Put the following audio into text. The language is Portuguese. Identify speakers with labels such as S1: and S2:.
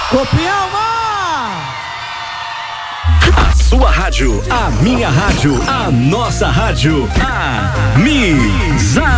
S1: Copiama!
S2: A sua rádio, a minha rádio, a nossa rádio, a Misa.